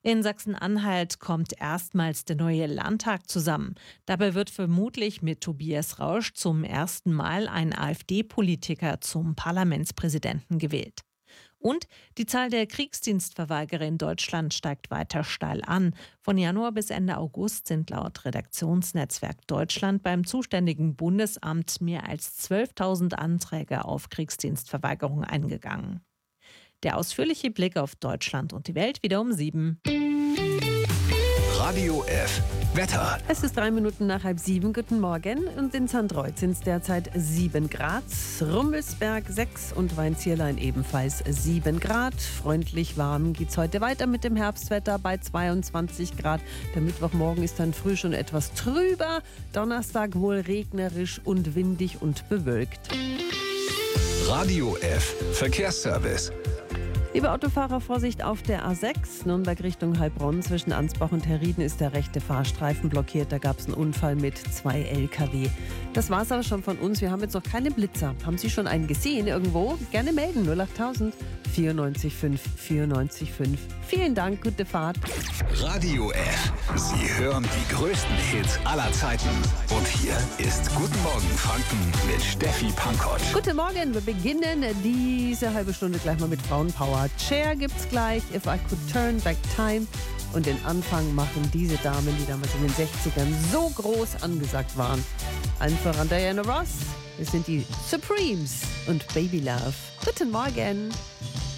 In Sachsen-Anhalt kommt erstmals der neue Landtag zusammen. Dabei wird vermutlich mit Tobias Rausch zum ersten Mal ein AfD-Politiker zum Parlamentspräsidenten gewählt. Und die Zahl der Kriegsdienstverweigerer in Deutschland steigt weiter steil an. Von Januar bis Ende August sind laut Redaktionsnetzwerk Deutschland beim zuständigen Bundesamt mehr als 12.000 Anträge auf Kriegsdienstverweigerung eingegangen. Der ausführliche Blick auf Deutschland und die Welt wieder um 7. Radio F. Wetter. Es ist 3 Minuten nach halb 7. Guten Morgen. Und in Zandroit sind es derzeit 7 Grad. Rummelsberg 6 und Weinzierlein ebenfalls 7 Grad. Freundlich warm geht es heute weiter mit dem Herbstwetter bei 22 Grad. Der Mittwochmorgen ist dann früh schon etwas trüber. Donnerstag wohl regnerisch und windig und bewölkt. Radio F. Verkehrsservice. Liebe Autofahrer, Vorsicht auf der A6, Nürnberg Richtung Heilbronn. Zwischen Ansbach und Herrieden ist der rechte Fahrstreifen blockiert. Da gab es einen Unfall mit 2 LKW. Das war's aber schon von uns. Wir haben jetzt noch keine Blitzer. Haben Sie schon einen gesehen irgendwo? Gerne melden. 08000 94 5 94 5. Vielen Dank, gute Fahrt. Radio F. Sie hören die größten Hits aller Zeiten. Und hier ist Guten Morgen Franken mit Steffi Pankott. Guten Morgen, wir beginnen diese halbe Stunde gleich mal mit Frauenpower. Cher gibt's gleich, If I Could Turn Back Time. Und den Anfang machen diese Damen, die damals in den 60ern so groß angesagt waren. Allen voran Diana Ross, es sind die Supremes und Baby Love. Guten Morgen.